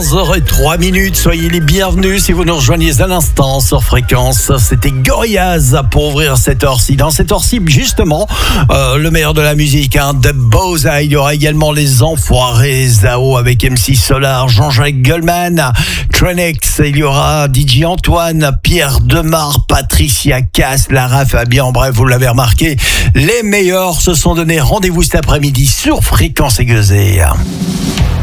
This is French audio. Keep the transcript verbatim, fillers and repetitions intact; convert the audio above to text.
quinze heures zéro trois minutes, soyez les bienvenus si vous nous rejoignez à l'instant sur Fréquence. C'était Gorillaz pour ouvrir cette heure-ci. Dans cette heure-ci, justement, euh, le meilleur de la musique, hein, de Bowser. Il y aura également Les Enfoirés, Zao avec M C Solar, Jean-Jacques Goldman, Trenex. Il y aura D J Antoine, Pierre Demar, Patricia Cass, Lara Fabian. Bref, vous l'avez remarqué, les meilleurs se sont donné rendez-vous cet après-midi sur Fréquence Aiguezée.